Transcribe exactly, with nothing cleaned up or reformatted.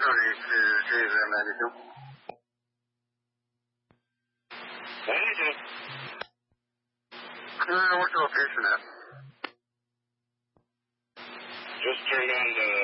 to J Z M ninety-two. ninety-two. Uh, what's the location at? Just turned on the